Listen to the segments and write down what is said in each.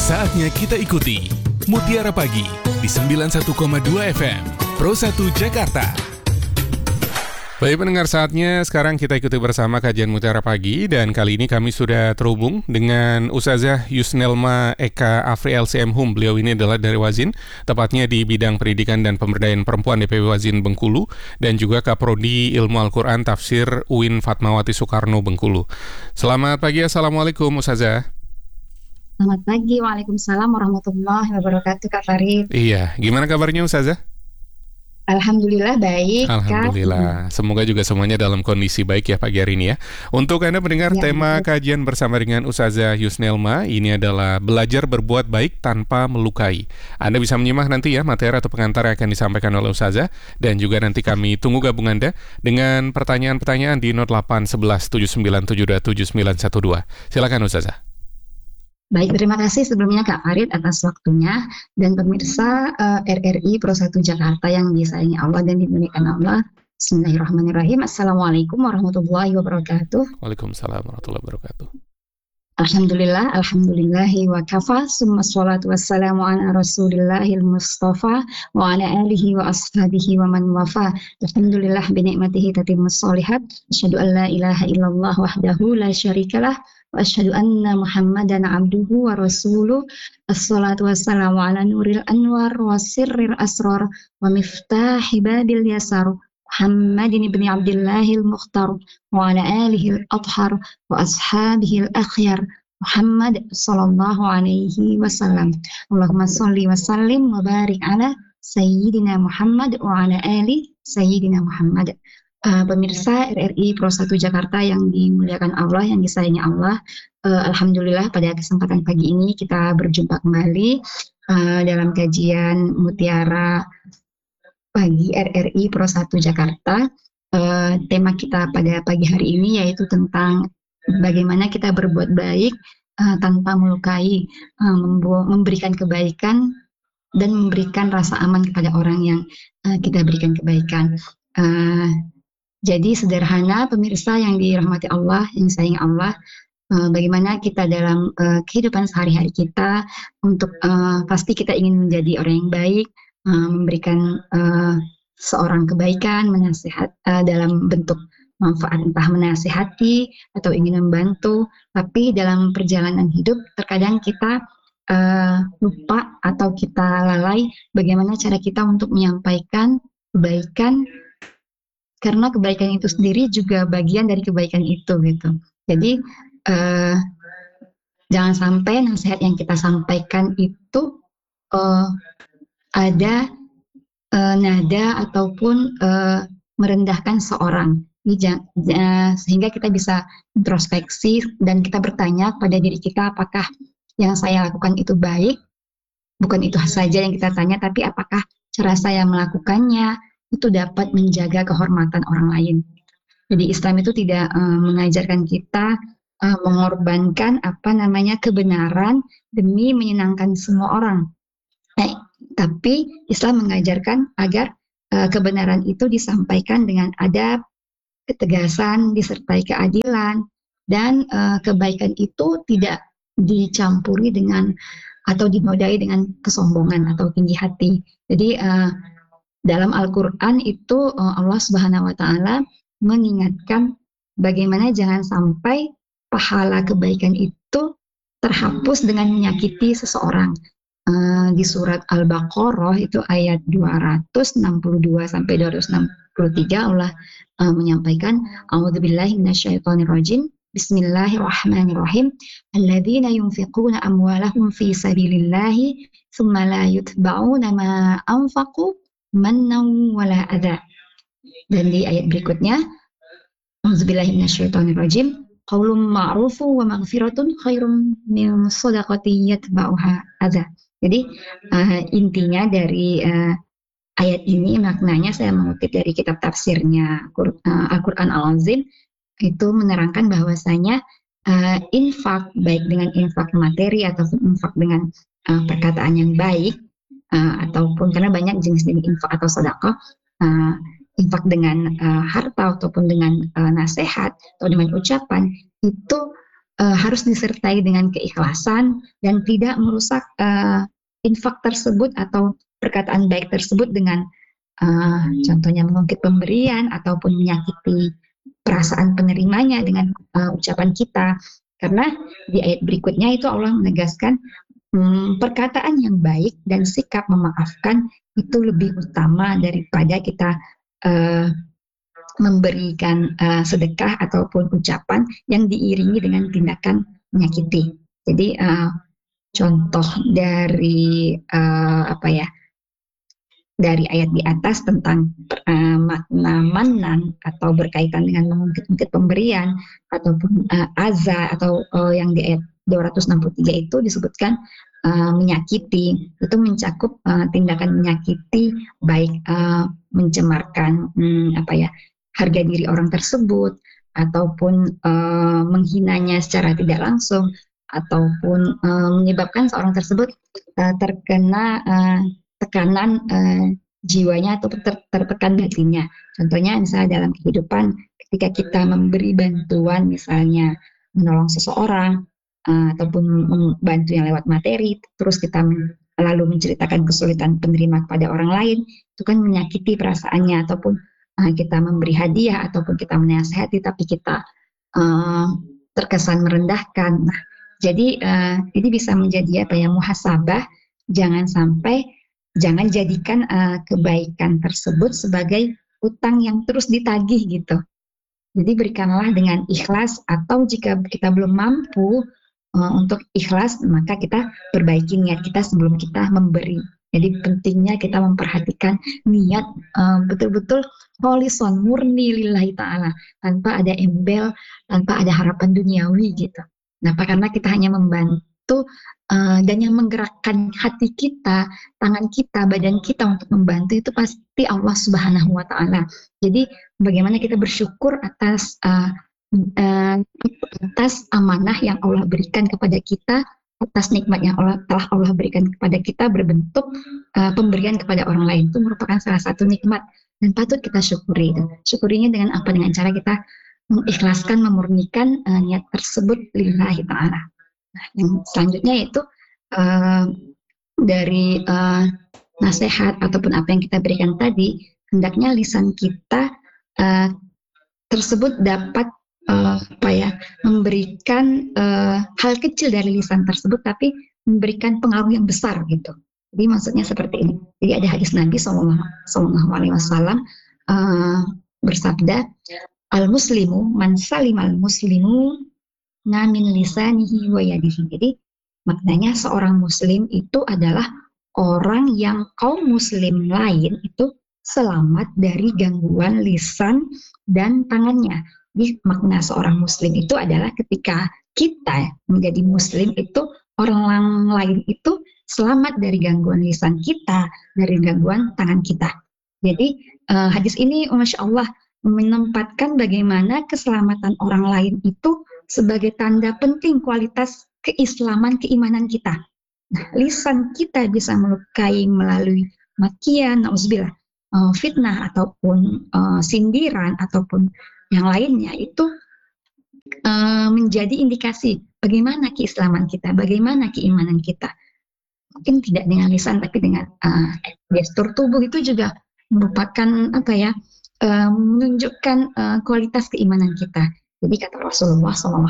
Saatnya kita ikuti Mutiara Pagi di 91,2 FM Pro 1 Jakarta. Baik pendengar, saatnya sekarang kita ikuti bersama kajian Mutiara Pagi. Dan kali ini kami sudah terhubung dengan Ustazah Yusnelma Eka Afri LCM Hum. Beliau ini adalah dari Wazin, tepatnya di bidang pendidikan dan pemberdayaan perempuan DPW Wazin Bengkulu, dan juga Kaprodi Ilmu Al-Quran Tafsir UIN Fatmawati Soekarno Bengkulu. Selamat pagi, Assalamualaikum Ustazah. Selamat pagi, waalaikumsalam warahmatullahi wabarakatuh, Kak Farid. Iya, gimana kabarnya Ustazah? Alhamdulillah baik, Alhamdulillah, semoga juga semuanya dalam kondisi baik ya pagi hari ini ya. Untuk Anda pendengar, Ya, tema baik. kajian bersama dengan Ustazah Yusnelma ini adalah belajar berbuat baik tanpa melukai. Anda bisa menyimak nanti ya materi atau pengantar yang akan disampaikan oleh Ustazah, dan juga nanti kami tunggu gabung Anda dengan pertanyaan-pertanyaan di 0811 7972 7912. Silakan Ustazah. Baik, terima kasih sebelumnya Kak Farid atas waktunya dan pemirsa RRI Pro 1 Jakarta yang disayangi Allah dan dimuliakan Allah. Bismillahirrahmanirrahim. Assalamualaikum warahmatullahi wabarakatuh. Waalaikumsalam warahmatullahi wabarakatuh. Alhamdulillahi wa kafa, summa salatu wassalamu ala rasulillahil mustafa wa ala alihi wa ashabihi wa man wafa. Alhamdulillah binikmatihi tatimmus sholihat. Asyhadu an la ilaha illallah wahdahu la syarikalah wa asyhadu anna muhammadan abduhu wa rasuluh. Assalatu wassalamu ala nuril anwar wa sirril asrar wa miftahi babil yasar Muhammadin ibn Abdillahil Mukhtar wa ala alihil athhar wa ashabihil akhyar Muhammad sallallahu alaihi wasallam. Allahumma salli wa sallim wa barik ala Sayyidina Muhammad wa ala ali Sayyidina Muhammad. Pemirsa RRI Pro 1 Jakarta yang dimuliakan Allah, yang disayangi Allah, Alhamdulillah pada kesempatan pagi ini kita berjumpa kembali dalam kajian Mutiara Pagi RRI Pro 1 Jakarta. Tema kita pada pagi hari ini yaitu tentang bagaimana kita berbuat baik tanpa melukai, memberikan kebaikan dan memberikan rasa aman kepada orang yang kita berikan kebaikan. Jadi sederhana pemirsa yang dirahmati Allah, yang disayangi Allah, bagaimana kita dalam kehidupan sehari-hari kita untuk pasti kita ingin menjadi orang yang baik, memberikan seorang kebaikan, menasihat dalam bentuk manfaat, entah menasihati atau ingin membantu. Tapi dalam perjalanan hidup terkadang kita lupa atau kita lalai bagaimana cara kita untuk menyampaikan kebaikan, karena kebaikan itu sendiri juga bagian dari kebaikan itu gitu. Jadi jangan sampai nasihat yang kita sampaikan itu ada nada ataupun merendahkan seorang, sehingga kita bisa introspeksi dan kita bertanya pada diri kita, apakah yang saya lakukan itu baik? Bukan itu saja yang kita tanya, tapi apakah cara saya melakukannya itu dapat menjaga kehormatan orang lain. Jadi Islam itu tidak mengajarkan kita mengorbankan kebenaran demi menyenangkan semua orang. Tapi Islam mengajarkan agar kebenaran itu disampaikan dengan adab, ketegasan, disertai keadilan, dan kebaikan itu tidak dicampuri dengan atau dinodai dengan kesombongan atau tinggi hati. Jadi dalam Al-Quran itu Allah Subhanahu wa Ta'ala mengingatkan bagaimana jangan sampai pahala kebaikan itu terhapus dengan menyakiti seseorang. Di surat Al-Baqarah itu ayat 262 sampai 263 Allah menyampaikan, A'udzubillahi minasyaitonirrajim. Bismillahirrahmanirrahim. Alladzina yunfiquna amwalahum fi sabilillahi tsumma la yutba'una ma anfaqu mannan wala adza. Dan di ayat berikutnya, A'udzubillahi minasyaitonirrajim. Qaulun ma'rufun wa maghfiratun khairum min shadaqatin yatba'uha adza. Jadi intinya dari ayat ini, maknanya saya mengutip dari kitab tafsirnya Al-Quran Al-Azim, itu menerangkan bahwasanya infak, baik dengan infak materi ataupun infak dengan perkataan yang baik, ataupun karena banyak jenis-jenis infak atau sedekah, infak dengan harta ataupun dengan nasihat atau dengan ucapan, itu harus disertai dengan keikhlasan dan tidak merusak infak tersebut atau perkataan baik tersebut dengan contohnya mengungkit pemberian ataupun menyakiti perasaan penerimanya dengan ucapan kita. Karena di ayat berikutnya itu Allah menegaskan perkataan yang baik dan sikap memaafkan itu lebih utama daripada kita memberikan sedekah ataupun ucapan yang diiringi dengan tindakan menyakiti. Jadi contoh dari dari ayat di atas tentang makna manan atau berkaitan dengan mengungkit-ungkit pemberian ataupun aza atau yang di ayat 263 itu disebutkan menyakiti, itu mencakup tindakan menyakiti baik mencemarkan harga diri orang tersebut ataupun menghinanya secara tidak langsung ataupun menyebabkan seorang tersebut terkena tekanan jiwanya atau tertekan batinnya. Contohnya misalnya dalam kehidupan ketika kita memberi bantuan misalnya menolong seseorang ataupun membantu yang lewat materi, terus kita lalu menceritakan kesulitan penerima kepada orang lain, itu kan menyakiti perasaannya, ataupun kita memberi hadiah ataupun kita menasehati tapi kita terkesan merendahkan. Nah, jadi ini bisa menjadi muhasabah. Jangan jadikan kebaikan tersebut sebagai utang yang terus ditagih gitu. Jadi berikanlah dengan ikhlas, atau jika kita belum mampu untuk ikhlas, maka kita perbaiki niat kita sebelum kita memberi. Jadi pentingnya kita memperhatikan niat betul-betul kholisan, murni lillahi ta'ala, tanpa ada embel, tanpa ada harapan duniawi gitu. Kenapa? Karena kita hanya membantu dan yang menggerakkan hati kita, tangan kita, badan kita untuk membantu itu pasti Allah Subhanahu wa Ta'ala. Jadi bagaimana kita bersyukur atas amanah yang Allah berikan kepada kita, atas nikmat yang telah Allah berikan kepada kita berbentuk pemberian kepada orang lain. Itu merupakan salah satu nikmat dan patut kita syukuri. Syukurinya dengan apa? Dengan cara kita mengikhlaskan, memurnikan niat tersebut lillahi ta'ala. Nah, yang selanjutnya yaitu dari nasihat ataupun apa yang kita berikan tadi, hendaknya lisan kita tersebut dapat memberikan hal kecil dari lisan tersebut, tapi memberikan pengaruh yang besar gitu. Jadi maksudnya seperti ini. Jadi ada hadis Nabi SAW bersabda, al-muslimu man salimal muslimu min lisanihi wa yadihi. Jadi maknanya seorang muslim itu adalah orang yang kaum muslim lain itu selamat dari gangguan lisan dan tangannya. Jadi makna seorang muslim itu adalah ketika kita menjadi muslim itu orang lain itu selamat dari gangguan lisan kita, dari gangguan tangan kita. Jadi hadis ini Masya Allah menempatkan bagaimana keselamatan orang lain itu sebagai tanda penting kualitas keislaman, keimanan kita. Nah, lisan kita bisa melukai melalui makian, nauzubillah, fitnah ataupun sindiran ataupun yang lainnya, itu menjadi indikasi bagaimana keislaman kita, bagaimana keimanan kita. Mungkin tidak dengan lisan tapi dengan gestur tubuh itu juga merupakan menunjukkan kualitas keimanan kita. Jadi kata Rasulullah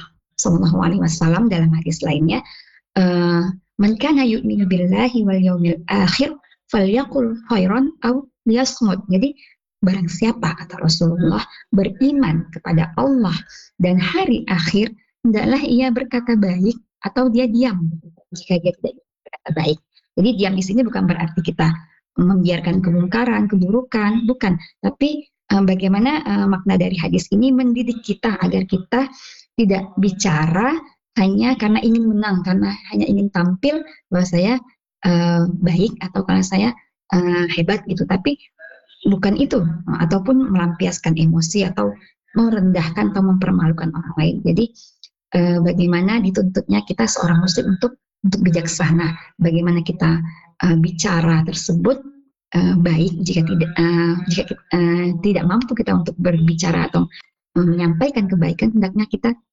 SAW dalam hadis lainnya, man kana yu'minu billahi wal yaumil akhir falyaqul khairan aw liyasmut. Jadi barang siapa, kata Rasulullah, beriman kepada Allah dan hari akhir, hendaklah ia berkata baik atau dia diam jika dia tidak berkata baik. Jadi diam di sini bukan berarti kita membiarkan kemungkaran, keburukan, bukan. Tapi bagaimana makna dari hadis ini mendidik kita agar kita tidak bicara hanya karena ingin menang, karena hanya ingin tampil bahwa saya baik atau karena saya hebat gitu. Tapi bukan itu, ataupun melampiaskan emosi atau merendahkan atau mempermalukan orang lain. Jadi bagaimana dituntutnya kita seorang muslim untuk bijaksana, bagaimana kita bicara tersebut baik. Jika tidak mampu kita untuk berbicara atau menyampaikan kebaikan, hendaknya kita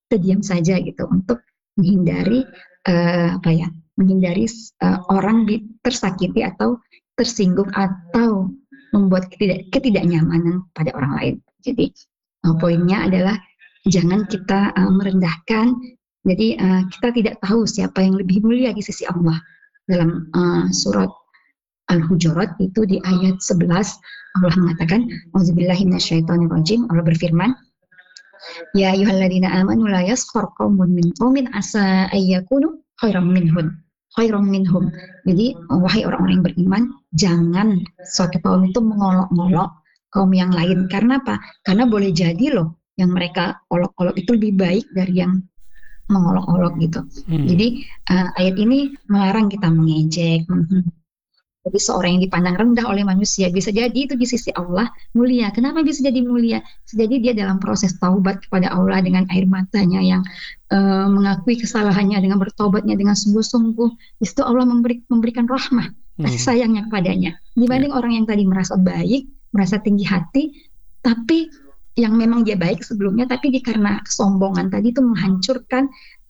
kita diam saja gitu untuk menghindari menghindari orang tersakiti atau tersinggung atau membuat ketidaknyamanan pada orang lain. Jadi poinnya adalah jangan kita merendahkan. Jadi kita tidak tahu siapa yang lebih mulia di sisi Allah. Dalam surat Al-Hujurat itu di ayat 11 Allah mengatakan, "Auzubillahi minasyaitonirrajim." Allah berfirman, "Ya ayyuhalladzina amanu la yaskhar qaumun min qaumin asa ayyakunu khairam minhum." Jadi wahai orang-orang yang beriman, jangan suatu kaum itu mengolok-olok kaum yang lain. Karena apa? Karena boleh jadi loh yang mereka olok-olok itu lebih baik dari yang mengolok-olok gitu. Jadi ayat ini melarang kita mengejek, jadi seorang yang dipandang rendah oleh manusia bisa jadi itu di sisi Allah mulia. Kenapa bisa jadi mulia? Bisa jadi dia dalam proses taubat kepada Allah dengan air matanya yang mengakui kesalahannya dengan bertobatnya dengan sungguh-sungguh. Di situ Allah memberikan rahmah, kasih sayangnya kepadanya. Dibanding orang yang tadi merasa baik, merasa tinggi hati, tapi yang memang dia baik sebelumnya, tapi karena kesombongan tadi itu menghancurkan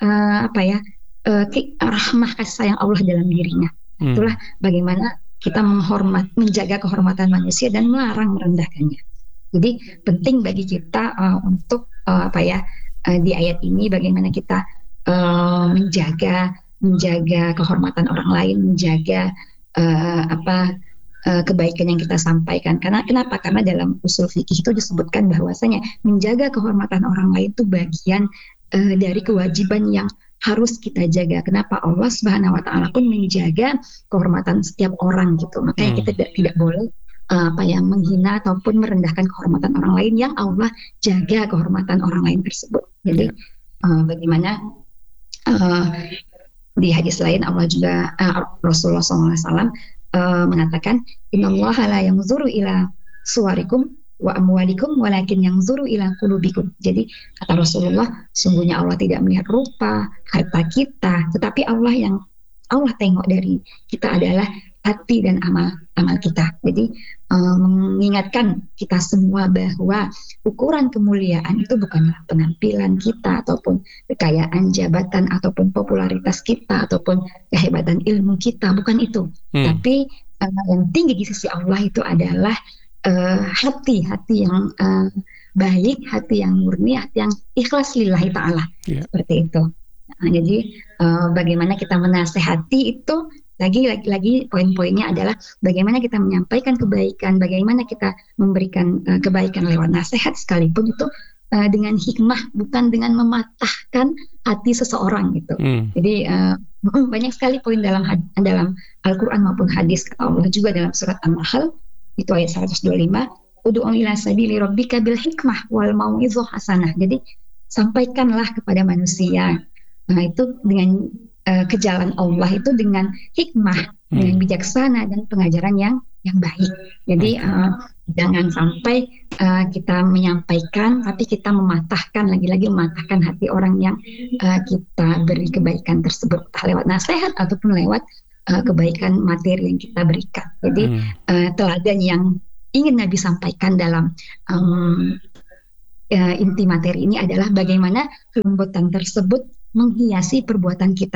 rahmah kasih sayang Allah dalam dirinya. Itulah bagaimana kita menjaga kehormatan manusia dan melarang merendahkannya. Jadi penting bagi kita untuk di ayat ini bagaimana kita menjaga kehormatan orang lain, menjaga kebaikan yang kita sampaikan. Kenapa? Karena dalam usul fikih itu disebutkan bahwasanya menjaga kehormatan orang lain itu bagian dari kewajiban yang harus kita jaga. Kenapa? Allah Subhanahu wa Ta'ala pun menjaga kehormatan setiap orang gitu. Makanya kita tidak boleh menghina ataupun merendahkan kehormatan orang lain yang Allah jaga kehormatan orang lain tersebut. Jadi bagaimana di hadis lain Allah juga Rasulullah SAW mengatakan, "Innallaha la yanzuru ila suwarikum wa amwalikum walakin yanzuru ila qulubikum." Jadi kata Rasulullah, sungguhnya Allah tidak melihat rupa, harta kita, tetapi Allah tengok dari kita adalah hati dan amal kita. Jadi mengingatkan kita semua bahwa ukuran kemuliaan itu bukanlah penampilan kita ataupun kekayaan jabatan ataupun popularitas kita ataupun kehebatan ilmu kita, bukan itu. Tapi yang tinggi di sisi Allah itu adalah hati yang baik, hati yang murni, hati yang ikhlas lillahi ta'ala. Seperti itu. Jadi bagaimana kita menasehati itu lagi poin-poinnya adalah bagaimana kita menyampaikan kebaikan, bagaimana kita memberikan kebaikan lewat nasihat sekalipun itu dengan hikmah, bukan dengan mematahkan hati seseorang gitu. Jadi banyak sekali poin dalam Al-Quran maupun hadis. Kata Allah juga dalam surat An-Nahl itu ayat 125, "Ud'u ila sabili rabbika bil hikmah wal mau'izah hasanah." Jadi sampaikanlah kepada manusia. Nah, itu dengan ke jalan Allah itu dengan hikmah, dengan bijaksana dan pengajaran yang baik. Jadi jangan sampai kita menyampaikan tapi kita mematahkan, lagi-lagi mematahkan hati orang yang kita beri kebaikan tersebut, entah lewat nasihat ataupun lewat kebaikan materi yang kita berikan. Jadi teladan yang ingin Nabi sampaikan dalam inti materi ini adalah bagaimana kelembutan tersebut menghiasi perbuatan kita